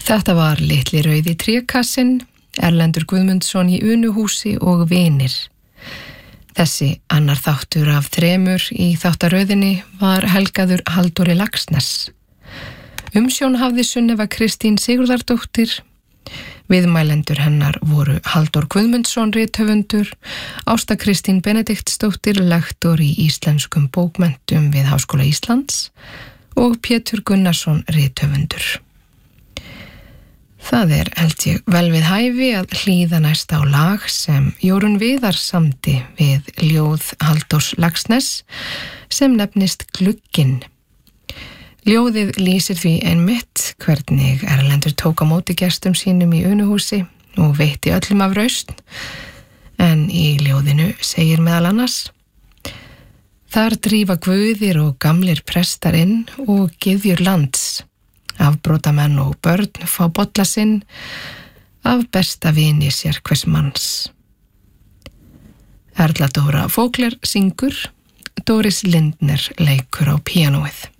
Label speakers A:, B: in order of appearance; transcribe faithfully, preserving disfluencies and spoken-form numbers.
A: Þetta var Litli rauði trékassinn, Erlendur Guðmundsson í Unuhúsi og vinir. Þessi annar þáttur af þremur í þáttaröðinni var helgaður Halldóri Laxness. Umsjón hafði Sunneva Kristín Sigurðardóttir. Viðmælendur hennar voru Halldór Guðmundsson rithöfundur, Ásta Kristín Benediktsdóttir lektor í íslenskum bókmenntum við Háskóla Íslands og Pétur Gunnarsson rithöfundur. Það er held ég vel við hæfi að hlýða næst á lag sem Jórunn Viðar samdi við ljóð Halldórs Laxness sem nefnist Glugginn. Ljóðið lýsir því einmitt hvernig Erlendur tók á móti gestum sínum í Unuhúsi og veitti öllum af rausn, en í ljóðinu segir meðal annars: Þar drífa guðir og gamlir prestar inn og gyðjur lands. Afbrotamenn og börn fá bolla sinn af besta vini sér hvers manns. Erla Dóra Fókler syngur, Doris Lindner leikur á píanóið.